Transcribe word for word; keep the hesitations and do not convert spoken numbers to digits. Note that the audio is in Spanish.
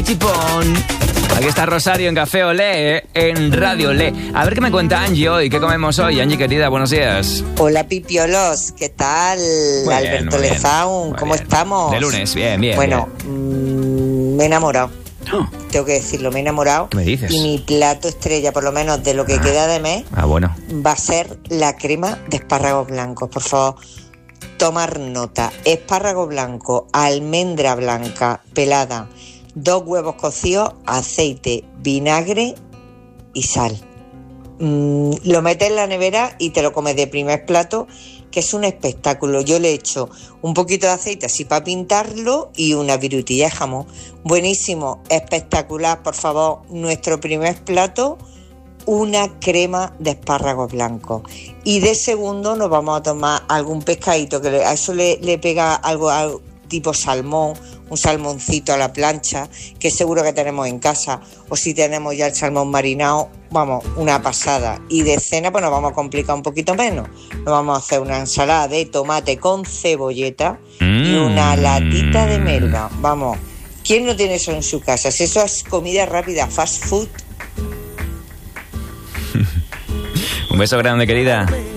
chipón. Aquí está Rosario en Café Olé, en Radio Olé. A ver qué me cuenta Angie hoy, qué comemos hoy. Angie, querida, buenos días. Hola, Pipiolos, ¿qué tal? Muy Alberto bien, Lezaun, ¿cómo bien. estamos? De lunes, bien, bien. Bueno, bien. Mmm, me he enamorado. Oh. Tengo que decirlo, me he enamorado. ¿Qué me dices? Y mi plato estrella, por lo menos de lo que ah. queda de mes, ah, bueno. va a ser la crema de espárragos blancos. Por favor, tomar nota. Espárrago blanco, almendra blanca pelada, dos huevos cocidos, aceite, vinagre y sal. Mm, lo metes en la nevera y te lo comes de primer plato, que es un espectáculo. Yo le echo un poquito de aceite así para pintarlo y una virutilla de jamón. Buenísimo, espectacular. Por favor, nuestro primer plato, una crema de espárragos blancos. Y de segundo nos vamos a tomar algún pescadito, que a eso le, le pega algo, algo tipo salmón, un salmoncito a la plancha, que seguro que tenemos en casa, o si tenemos ya el salmón marinado, vamos, una pasada. Y de cena pues nos vamos a complicar un poquito menos. Nos vamos a hacer una ensalada de tomate con cebolleta mm. y una latita de melva. Vamos, ¿quién no tiene eso en su casa? Si eso es comida rápida, fast food. Un beso grande, querida.